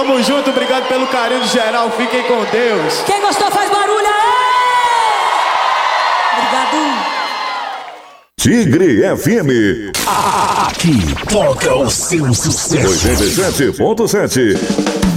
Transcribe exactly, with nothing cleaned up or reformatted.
Tamo junto, obrigado pelo carinho de geral. Fiquem com Deus. Quem gostou faz barulho aí! Obrigado. Tigre F M. Aqui toca o seu sucesso. oitenta e sete ponto sete.